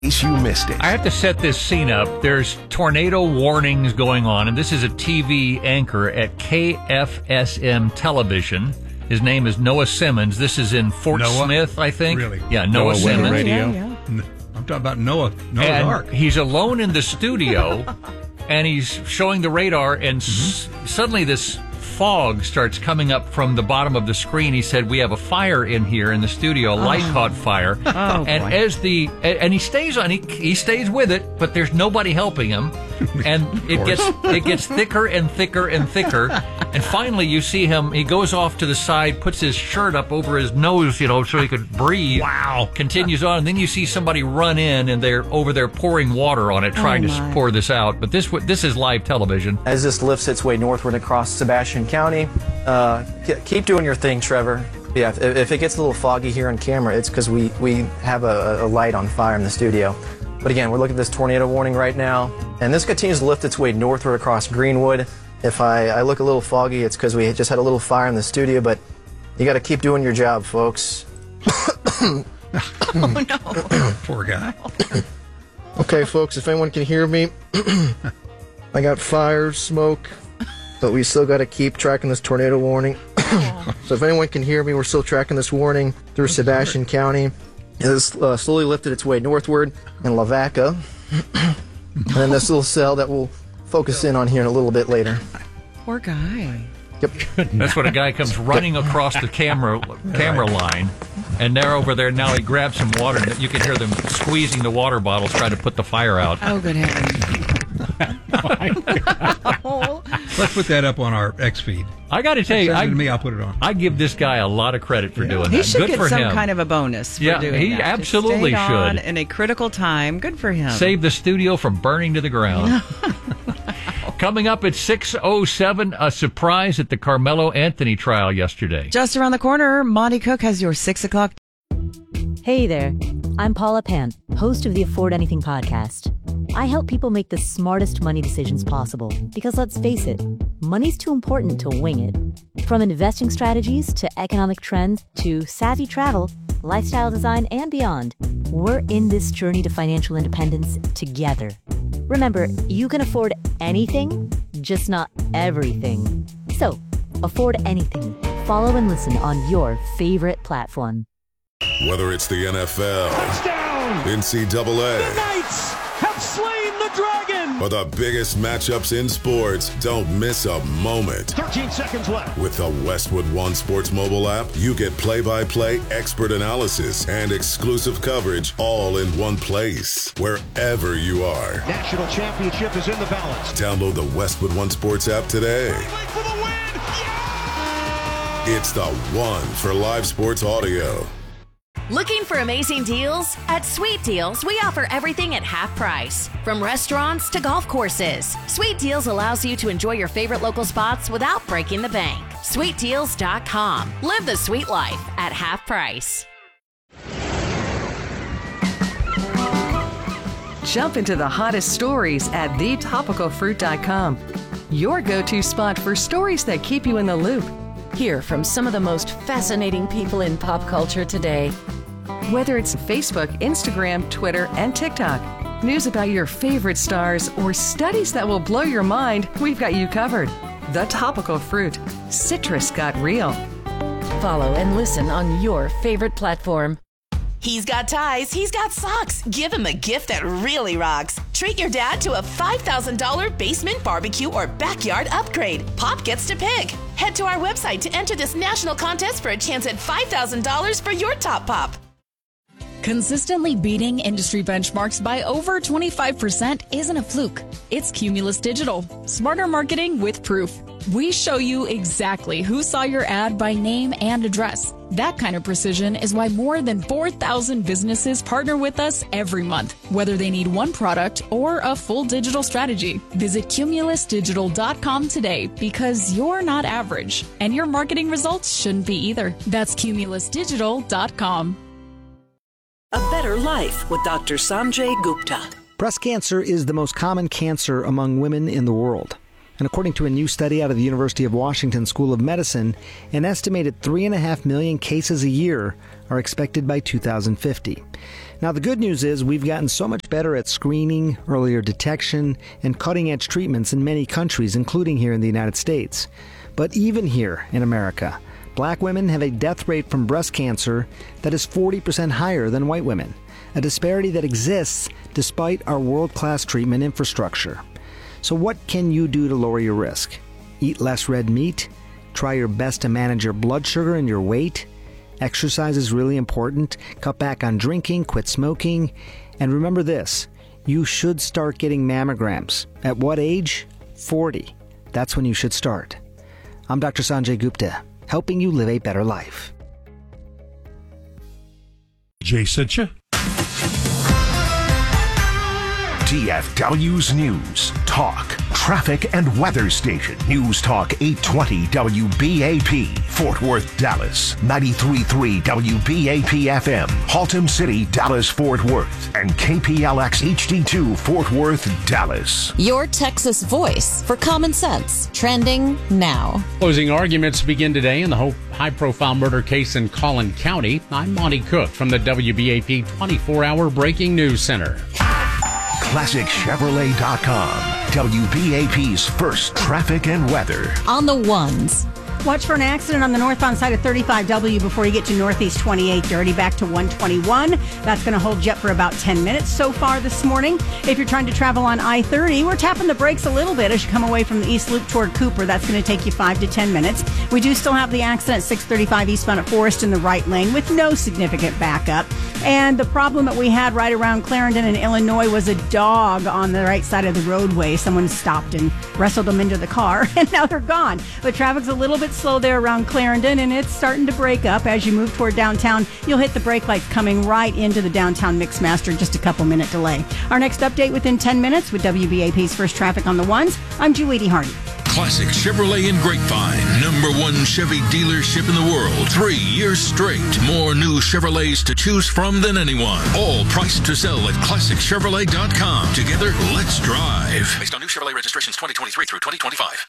In case you missed it. I have to set this scene up. There's tornado warnings going on, and this is a TV anchor at KFSM Television. His name is Noah Simmons. This is in Fort Smith, I think. Really? Yeah, Noah Simmons. Radio. Yeah. I'm talking about Noah's and Ark. He's alone in the studio, and he's showing the radar, and suddenly this fog starts coming up from the bottom of the screen. He said, "We have a fire in here in the studio. A light caught fire." And boy. as and he stays on, he stays with it, but there's nobody helping him, and it gets thicker and thicker and thicker, and finally you see him. He goes off to the side, puts his shirt up over his nose, so he could breathe. Wow! Continues on, and then you see somebody run in, and they're over there pouring water on it, trying to pour this out. But this is live television. As this lifts its way northward across Sebastian County, keep doing your thing, Trevor. Yeah, if it gets a little foggy here on camera, it's because we have a light on fire in the studio. But again, we're looking at this tornado warning right now, and this continues to lift its way northward across Greenwood. If I look a little foggy, it's because we just had a little fire in the studio, but you got to keep doing your job, folks. Oh, no. Poor guy. Okay, folks, if anyone can hear me, I got fire, smoke, but we still got to keep tracking this tornado warning. So if anyone can hear me, we're still tracking this warning through Sebastian County. It has slowly lifted its way northward in Lavaca. And then this little cell that we'll focus in on here in a little bit later. Poor guy. Yep. That's when a guy comes running across the camera line, and they're over there now. He grabs some water, and you can hear them squeezing the water bottles, trying to put the fire out. Oh, good heavens. Let's put that up on our X feed. I got to tell you, Send it to me, I'll put it on. I give this guy a lot of credit for doing that. He should Good get for some him. kind of a bonus for Yeah, doing he that. absolutely Just stayed on should. in a critical time. Good for him. Save the studio from burning to the ground. Coming up at 6:07, a surprise at the Carmelo Anthony trial yesterday. Just around the corner, Monty Cook has your 6 o'clock. Hey there, I'm Paula Pant, host of the Afford Anything podcast. I help people make the smartest money decisions possible because let's face it, money's too important to wing it. From investing strategies to economic trends to savvy travel, lifestyle design, and beyond, we're in this journey to financial independence together. Remember, you can afford anything, just not everything. So, afford anything. Follow and listen on your favorite platform. Whether it's the NFL, touchdown, NCAA, the Knights have slain the dragon, or the biggest matchups in sports, don't miss a moment. 13 seconds left. With the Westwood One Sports mobile app, you get play-by-play expert analysis and exclusive coverage all in one place, wherever you are. National championship is in the balance. Download the Westwood One Sports app today. For the win! Yeah! It's the one for live sports audio. Looking for amazing deals? At Sweet Deals, we offer everything at half price. From restaurants to golf courses, Sweet Deals allows you to enjoy your favorite local spots without breaking the bank. SweetDeals.com. Live the sweet life at half price. Jump into the hottest stories at thetopicalfruit.com. Your go-to spot for stories that keep you in the loop. Hear from some of the most fascinating people in pop culture today. Whether it's Facebook, Instagram, Twitter, and TikTok, news about your favorite stars, or studies that will blow your mind, we've got you covered. The Topical Fruit. Citrus got real. Follow and listen on your favorite platform. He's got ties, he's got socks. Give him a gift that really rocks. Treat your dad to a $5,000 basement barbecue or backyard upgrade. Pop gets to pick. Head to our website to enter this national contest for a chance at $5,000 for your top pop. Consistently beating industry benchmarks by over 25% isn't a fluke. It's Cumulus Digital. Smarter marketing with proof. We show you exactly who saw your ad by name and address. That kind of precision is why more than 4,000 businesses partner with us every month, whether they need one product or a full digital strategy. Visit cumulusdigital.com today because you're not average, and your marketing results shouldn't be either. That's cumulusdigital.com. A Better Life with Dr. Sanjay Gupta. Breast cancer is the most common cancer among women in the world. And according to a new study out of the University of Washington School of Medicine, an estimated 3.5 million cases a year are expected by 2050. Now, the good news is we've gotten so much better at screening, earlier detection, and cutting-edge treatments in many countries, including here in the United States. But even here in America, black women have a death rate from breast cancer that is 40% higher than white women, a disparity that exists despite our world-class treatment infrastructure. So what can you do to lower your risk? Eat less red meat? Try your best to manage your blood sugar and your weight? Exercise is really important. Cut back on drinking, quit smoking. And remember this, you should start getting mammograms. At what age? 40. That's when you should start. I'm Dr. Sanjay Gupta, helping you live a better life. Jay sent you. DFW's News, Talk, Traffic and Weather Station. News Talk 820 WBAP, Fort Worth, Dallas. 93.3 WBAP FM, Haltom City, Dallas, Fort Worth. And KPLX HD2, Fort Worth, Dallas. Your Texas voice for common sense. Trending now. Closing arguments begin today in the high-profile murder case in Collin County. I'm Monty Cook from the WBAP 24-hour Breaking News Center. ClassicChevrolet.com, WBAP's first traffic and weather. On the ones. Watch for an accident on the northbound side of 35W before you get to Northeast 28, dirty back to 121. That's going to hold you up for about 10 minutes so far this morning. If you're trying to travel on I-30, we're tapping the brakes a little bit as you come away from the East Loop toward Cooper. That's going to take you 5 to 10 minutes. We do still have the accident at 635 eastbound at Forest in the right lane with no significant backup. And the problem that we had right around Clarendon in Illinois was a dog on the right side of the roadway. Someone stopped and wrestled them into the car, and now they're gone. The traffic's a little bit slow there around Clarendon, and it's starting to break up. As you move toward downtown, you'll hit the brake lights coming right into the downtown Mixmaster, just a couple-minute delay. Our next update within 10 minutes with WBAP's First Traffic on the Ones. I'm Julie Hardy. Classic Chevrolet in Grapevine, #1 Chevy dealership in the world. 3 years straight. More new Chevrolets to choose from than anyone. All priced to sell at ClassicChevrolet.com. Together, let's drive. Based on new Chevrolet registrations 2023 through 2025.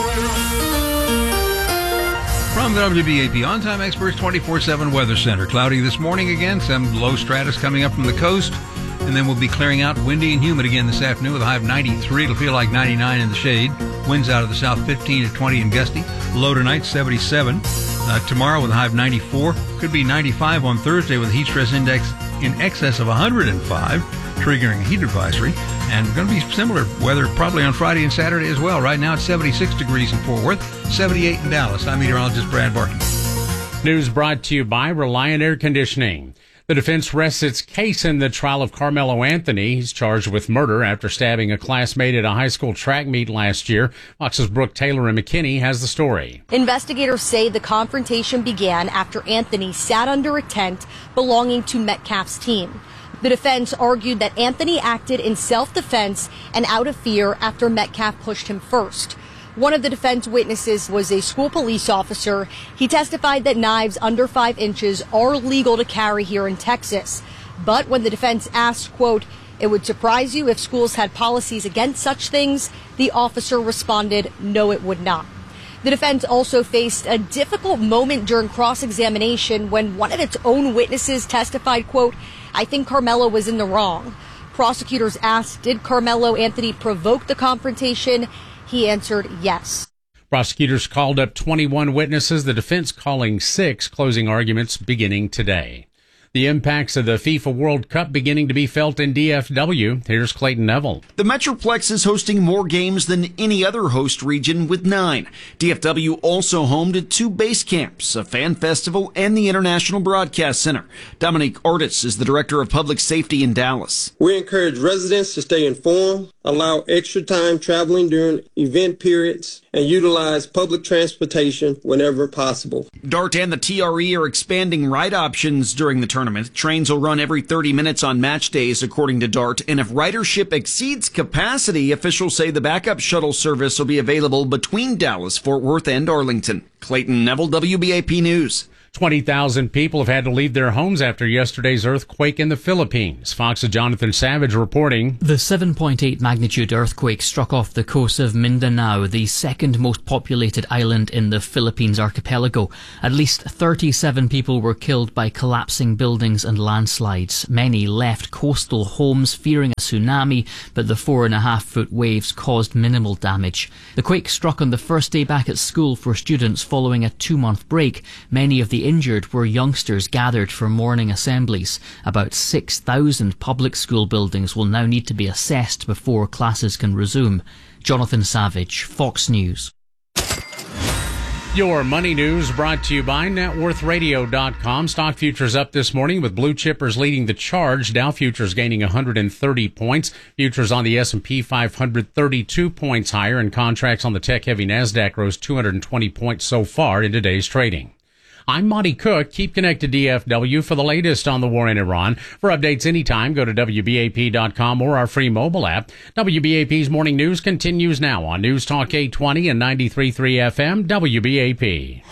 From the WBAP On-Time Experts 24/7 Weather Center. Cloudy this morning again. Some low stratus coming up from the coast. And then we'll be clearing out, windy and humid again this afternoon with a high of 93. It'll feel like 99 in the shade. Winds out of the south 15 to 20 and gusty. Low tonight 77. Tomorrow with a high of 94. Could be 95 on Thursday with a heat stress index in excess of 105, triggering a heat advisory. And going to be similar weather probably on Friday and Saturday as well. Right now it's 76 degrees in Fort Worth, 78 in Dallas. I'm meteorologist Brad Barton. News brought to you by Reliant Air Conditioning. The defense rests its case in the trial of Carmelo Anthony. He's charged with murder after stabbing a classmate at a high school track meet last year. Fox's Brooke Taylor and McKinney has the story. Investigators say the confrontation began after Anthony sat under a tent belonging to Metcalf's team. The defense argued that Anthony acted in self-defense and out of fear after Metcalf pushed him first. One of the defense witnesses was a school police officer. He testified that knives under 5 inches are legal to carry here in Texas. But when the defense asked, quote, "It would surprise you if schools had policies against such things," the officer responded, "No, it would not." The defense also faced a difficult moment during cross-examination when one of its own witnesses testified, quote, "I think Carmelo was in the wrong." Prosecutors asked, did Carmelo Anthony provoke the confrontation? He answered yes. Prosecutors called up 21 witnesses, the defense calling 6, closing arguments beginning today. The impacts of the FIFA World Cup beginning to be felt in DFW. Here's Clayton Neville. The Metroplex is hosting more games than any other host region with 9. DFW also home to 2 base camps, a fan festival, and the International Broadcast Center. Dominique Ortiz is the Director of Public Safety in Dallas. We encourage residents to stay informed, allow extra time traveling during event periods, and utilize public transportation whenever possible. DART and the TRE are expanding ride options during the tournament. Trains will run every 30 minutes on match days, according to DART, and if ridership exceeds capacity, officials say the backup shuttle service will be available between Dallas, Fort Worth, and Arlington. Clayton Neville, WBAP News. 20,000 people have had to leave their homes after yesterday's earthquake in the Philippines. Fox's Jonathan Savage reporting. The 7.8 magnitude earthquake struck off the coast of Mindanao, the second most populated island in the Philippines archipelago. At least 37 people were killed by collapsing buildings and landslides. Many left coastal homes fearing a tsunami, but the 4.5-foot waves caused minimal damage. The quake struck on the first day back at school for students following a 2-month break. Many of the injured were youngsters gathered for morning assemblies. About 6,000 public school buildings will now need to be assessed before classes can resume. Jonathan Savage, Fox News. Your money news brought to you by NetWorthRadio.com. Stock futures up this morning with blue chippers leading the charge. Dow futures gaining 130 points. Futures on the S&P 500 32 points higher, and contracts on the tech-heavy NASDAQ rose 220 points so far in today's trading. I'm Monty Cook. Keep connected to DFW for the latest on the war in Iran. For updates anytime, go to WBAP.com or our free mobile app. WBAP's morning news continues now on News Talk 820 and 93.3 FM, WBAP.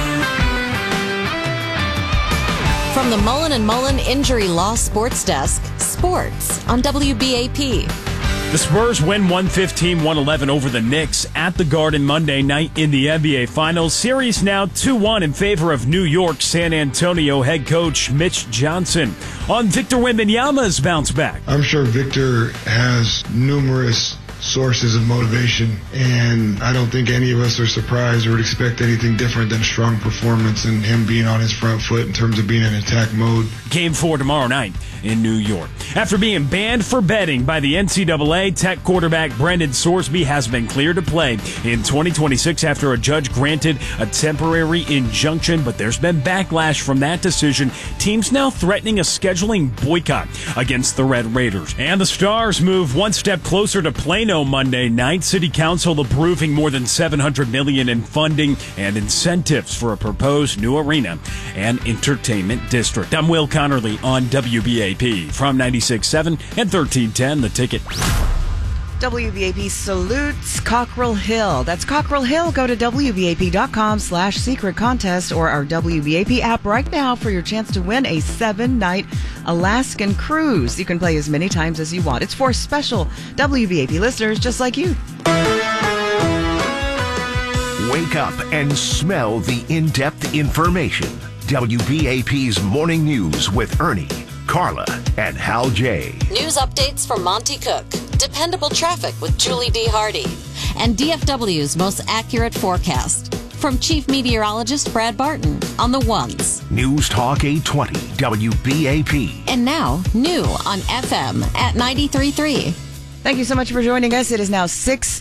From the Mullen & Mullen Injury Law Sports Desk, sports on WBAP. The Spurs win 115-111 over the Knicks at the Garden Monday night in the NBA Finals. Series now 2-1 in favor of New York San Antonio head coach Mitch Johnson on Victor Wembanyama's bounce back. I'm sure Victor has numerous sources of motivation, and I don't think any of us are surprised or would expect anything different than a strong performance and him being on his front foot in terms of being in attack mode. Game 4 tomorrow night in New York. After being banned for betting by the NCAA, Tech quarterback Brendan Sorsby has been cleared to play in 2026 after a judge granted a temporary injunction, but there's been backlash from that decision. Teams now threatening a scheduling boycott against the Red Raiders. And the Stars move one step closer to Plano Monday night. City Council approving more than $700 million in funding and incentives for a proposed new arena and entertainment district. I'm Will Connerly on WBAP from 96.7 and 1310 The Ticket. WBAP salutes Cockrell Hill. That's Cockrell Hill. Go to WBAP.com/secret contest or our WBAP app right now for your chance to win a 7-night Alaskan cruise. You can play as many times as you want. It's for special WBAP listeners just like you. Wake up and smell the in-depth information. WBAP's Morning News with Ernie, Carla, and Hal J. News updates from Monty Cook. Dependable traffic with Julie D. Hardy. And DFW's most accurate forecast. From Chief Meteorologist Brad Barton on the ones. News Talk 820 WBAP. And now, new on FM at 93.3. Thank you so much for joining us. It is now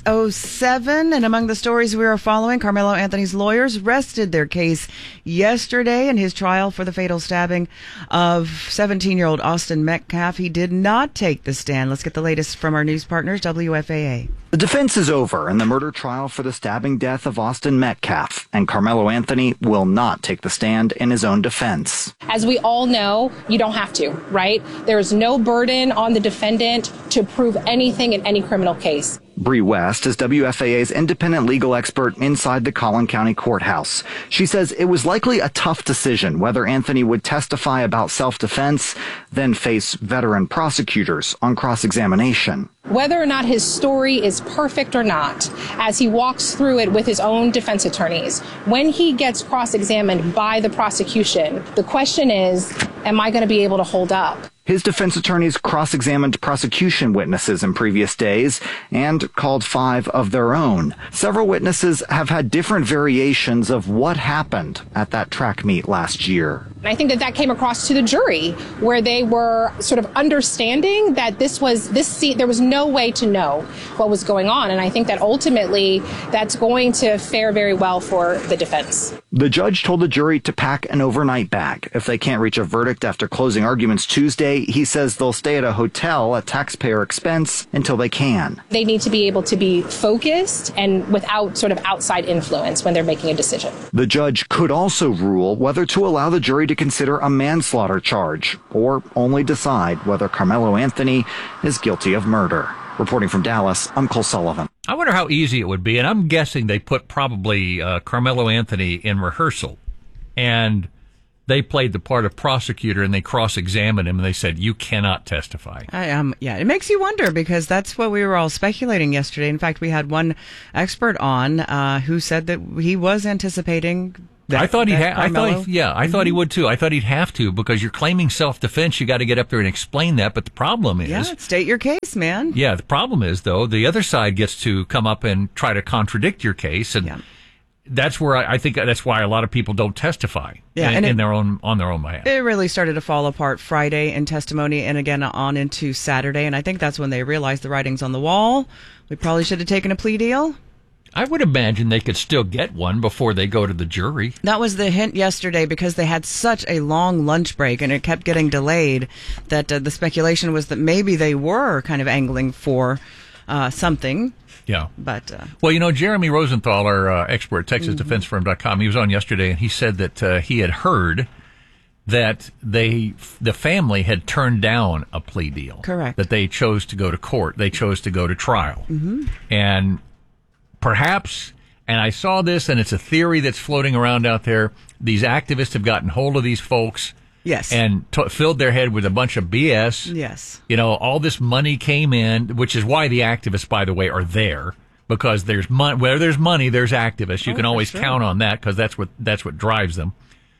6:07, and among the stories we are following, Carmelo Anthony's lawyers rested their case yesterday in his trial for the fatal stabbing of 17-year-old Austin Metcalf. He did not take the stand. Let's get the latest from our news partners, WFAA. The defense is over in the murder trial for the stabbing death of Austin Metcalf, and Carmelo Anthony will not take the stand in his own defense. As we all know, you don't have to, right? There is no burden on the defendant to prove anything in any criminal case. Bree West is WFAA's independent legal expert inside the Collin County Courthouse. She says it was likely a tough decision whether Anthony would testify about self-defense, then face veteran prosecutors on cross-examination. Whether or not his story is perfect or not, as he walks through it with his own defense attorneys, when he gets cross-examined by the prosecution, the question is, am I going to be able to hold up? His defense attorneys cross-examined prosecution witnesses in previous days and called 5 of their own. Several witnesses have had different variations of what happened at that track meet last year. And I think that came across to the jury, where they were sort of understanding that there was no way to know what was going on. And I think that ultimately that's going to fare very well for the defense. The judge told the jury to pack an overnight bag. If they can't reach a verdict after closing arguments Tuesday, he says they'll stay at a hotel at taxpayer expense until they can. They need to be able to be focused and without sort of outside influence when they're making a decision. The judge could also rule whether to allow the jury to consider a manslaughter charge or only decide whether Carmelo Anthony is guilty of murder. Reporting from Dallas, I'm Cole Sullivan. I wonder how easy it would be, and I'm guessing they put probably Carmelo Anthony in rehearsal. And they played the part of prosecutor and they cross-examined him and they said, you cannot testify. Yeah, it makes you wonder because that's what we were all speculating yesterday. In fact, we had one expert on who said that he was anticipating that, I thought he would too. I thought he'd have to because you're claiming self-defense. You got to get up there and explain that. But the problem is, state your case, man. Yeah, the problem is though the other side gets to come up and try to contradict your case, and that's where I think that's why a lot of people don't testify. On their own behalf. It really started to fall apart Friday in testimony, and again on into Saturday. And I think that's when they realized the writing's on the wall. We probably should have taken a plea deal. I would imagine they could still get one before they go to the jury. That was the hint yesterday because they had such a long lunch break and it kept getting delayed that the speculation was that maybe they were kind of angling for something. Yeah. But well, Jeremy Rosenthal, our expert at TexasDefenseFirm.com, he was on yesterday and he said that he had heard that the family had turned down a plea deal. Correct. That they chose to go to court. They chose to go to trial. Mm-hmm. And perhaps, and I saw this, and it's a theory that's floating around out there, these activists have gotten hold of these folks. Yes. And filled their head with a bunch of BS. Yes. All this money came in, which is why the activists, by the way, are there. Because there's money. Where there's money, there's activists. You can always count on that because that's what drives them.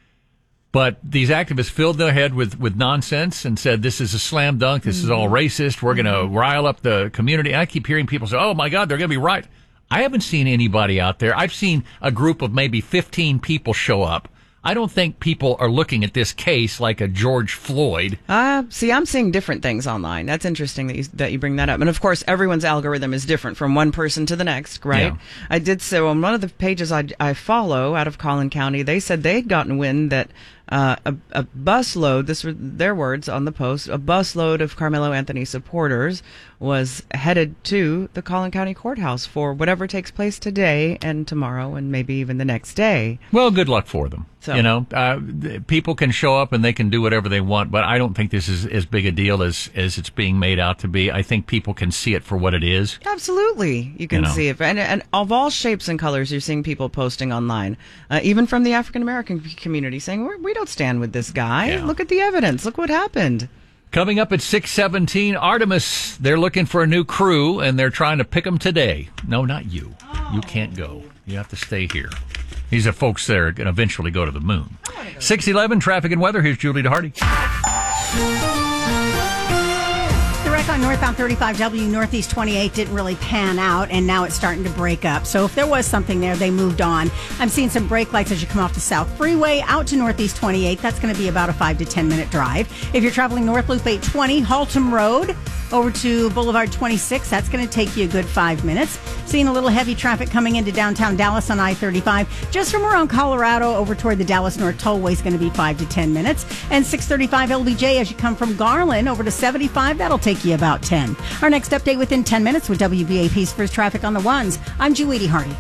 But these activists filled their head with nonsense and said, this is a slam dunk. This is all racist. We're going to rile up the community. And I keep hearing people say, oh, my God, they're going to be right. I haven't seen anybody out there. I've seen a group of maybe 15 people show up. I don't think people are looking at this case like a George Floyd. See, I'm seeing different things online. That's interesting that you bring that up. And of course, everyone's algorithm is different from one person to the next, right? Yeah. I did so on one of the pages I follow out of Collin County. They said they'd gotten wind that a busload, this were their words on the post, a busload of Carmelo Anthony supporters was headed to the Collin County Courthouse for whatever takes place today and tomorrow and maybe even the next day. Well, good luck for them. So, people can show up and they can do whatever they want, but I don't think this is as big a deal as it's being made out to be. I think people can see it for what it is. Absolutely. You can see it. And of all shapes and colors, you're seeing people posting online, even from the African-American community saying, we don't stand with this guy. Yeah. Look at the evidence. Look what happened. Coming up at 6:17, Artemis, they're looking for a new crew, and they're trying to pick them today. No, not you. You can't go. You have to stay here. These are folks that are going to eventually go to the moon. 6:11, traffic and weather. Here's Julie DeHardy. The wreck on northbound 35W Northeast 28 didn't really pan out, and now it's starting to break up. So if there was something there, they moved on. I'm seeing some brake lights as you come off the South Freeway out to Northeast 28. That's going to be about a 5 to 10 minute drive. If you're traveling North Loop 820, Haltom Road over to Boulevard 26, that's going to take you a good 5 minutes. Seeing a little heavy traffic coming into downtown Dallas on I-35. Just from around Colorado over toward the Dallas North Tollway is going to be 5 to 10 minutes. And 635 LBJ as you come from Garland over to 75, that'll take you about 10. Our next update within 10 minutes with WBAP's First Traffic on the Ones. I'm Julie DeHardy.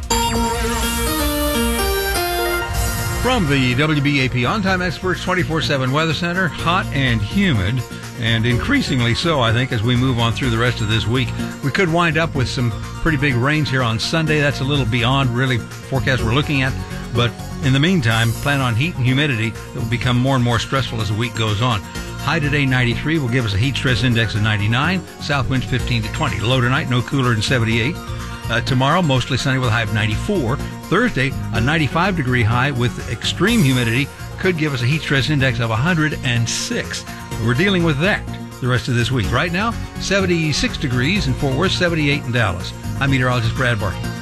From the WBAP On-Time Experts 24/7 Weather Center, hot and humid, and increasingly so, I think, as we move on through the rest of this week. We could wind up with some pretty big rains here on Sunday. That's a little beyond really forecast we're looking at. But in the meantime, plan on heat and humidity that will become more and more stressful as the week goes on. High today, 93, will give us a heat stress index of 99. South winds 15 to 20. Low tonight, no cooler than 78. Tomorrow, mostly sunny with a high of 94. Thursday, a 95-degree high with extreme humidity could give us a heat stress index of 106. We're dealing with that the rest of this week. Right now, 76 degrees in Fort Worth, 78 in Dallas. I'm meteorologist Brad Barkey.